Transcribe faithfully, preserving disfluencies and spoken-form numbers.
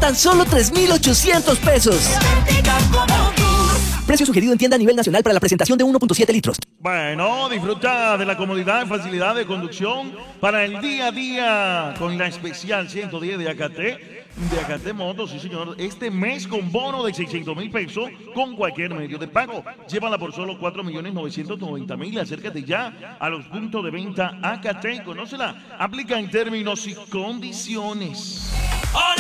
tan solo tres mil ochocientos pesos. Precio sugerido en tienda a nivel nacional para la presentación de uno punto siete litros. Bueno, disfruta de la comodidad y facilidad de conducción para el día a día con la especial ciento diez de A K T, de A K T Motos, sí señor, este mes con bono de seiscientos mil pesos con cualquier medio de pago. Llévala por solo cuatro millones novecientos noventa mil. Acércate ya a los puntos de venta A K T y conócela. Aplica en términos y condiciones.